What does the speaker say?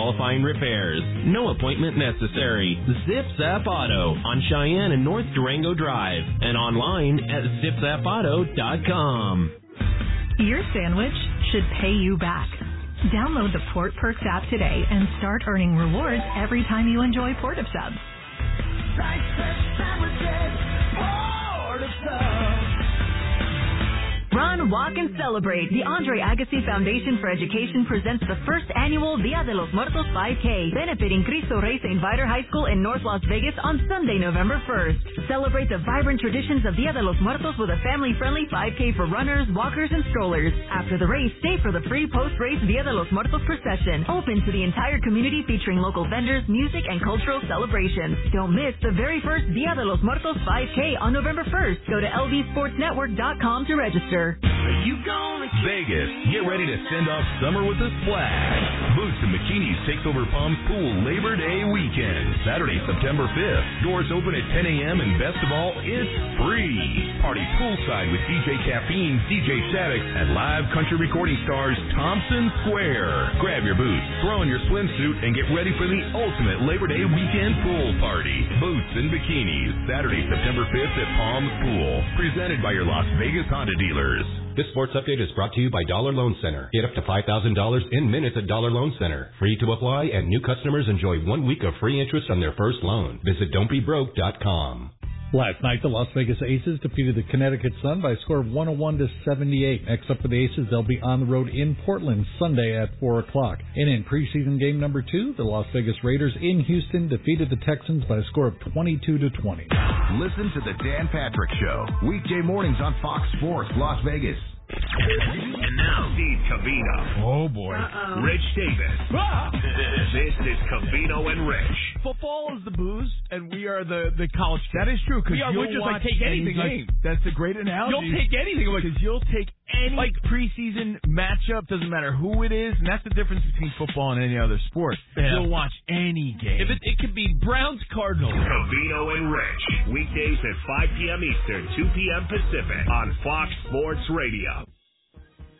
qualifying repairs. No appointment necessary. Zip Zap Auto on Cheyenne and North Durango Drive and online at zipzapauto.com. Your sandwich should pay you back. Download the Port Perks app today and start earning rewards every time you enjoy Port of Subs. Like fresh sandwiches, Port of Subs. Run, walk, and celebrate. The Andre Agassi Foundation for Education presents the first annual Dia de los Muertos 5K, benefiting Cristo Rey St. Viator High School in North Las Vegas on Sunday, November 1st. Celebrate the vibrant traditions of Dia de los Muertos with a family-friendly 5K for runners, walkers, and strollers. After the race, stay for the free post-race Dia de los Muertos procession, open to the entire community featuring local vendors, music, and cultural celebrations. Don't miss the very first Dia de los Muertos 5K on November 1st. Go to lvsportsnetwork.com to register. Vegas, get ready to send off summer with a splash. Boots and Bikinis takes over Palms Pool Labor Day weekend, Saturday, September 5th. Doors open at 10 a.m. and best of all, it's free. Party poolside with DJ Caffeine, DJ Static, and live country recording stars Thompson Square. Grab your boots, throw on your swimsuit, and get ready for the ultimate Labor Day weekend pool party. Boots and Bikinis, Saturday, September 5th at Palms Pool. Presented by your Las Vegas Honda dealers. This sports update is brought to you by Dollar Loan Center. Get up to $5,000 in minutes at Dollar Loan Center. Free to apply, and new customers enjoy 1 week of free interest on their first loan. Visit don'tbebroke.com. Last night, the Las Vegas Aces defeated the Connecticut Sun by a score of 101-78. Next up for the Aces, they'll be on the road in Portland Sunday at 4 o'clock. And in preseason game number 2, the Las Vegas Raiders in Houston defeated the Texans by a score of 22-20. Listen to the Dan Patrick Show, weekday mornings on Fox Sports Las Vegas. And now, Steve Covino. Oh, boy. Rich Davis. This is Covino and Rich. Football is the booze, and we are the college. That is true, because we'll just like take anything. That's a great analogy. You'll take anything. Because you'll take any preseason matchup, doesn't matter who it is, and that's the difference between football and any other sport. Yeah. You'll watch any game. If it could be Browns-Cardinals. Covino and Rich. Weekdays at 5 p.m. Eastern, 2 p.m. Pacific on Fox Sports Radio.